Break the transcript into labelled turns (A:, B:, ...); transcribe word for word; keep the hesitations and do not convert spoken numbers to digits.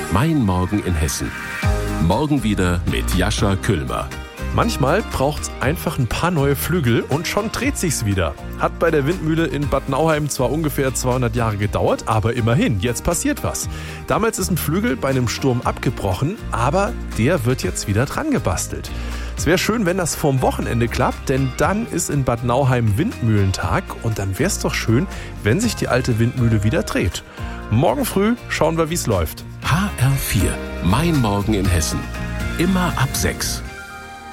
A: Mein Morgen in Hessen. Morgen wieder mit Jascha Küllmer.
B: Manchmal braucht's einfach ein paar neue Flügel und schon dreht sich's wieder. Hat bei der Windmühle in Bad Nauheim zwar ungefähr zweihundert Jahre gedauert, aber immerhin, jetzt passiert was. Damals ist ein Flügel bei einem Sturm abgebrochen, aber der wird jetzt wieder dran gebastelt. Es wäre schön, wenn das vorm Wochenende klappt, denn dann ist in Bad Nauheim Windmühlentag und dann wär's doch schön, wenn sich die alte Windmühle wieder dreht. Morgen früh schauen wir, wie's läuft.
A: H R vier. Mein Morgen in Hessen. Immer ab sechs.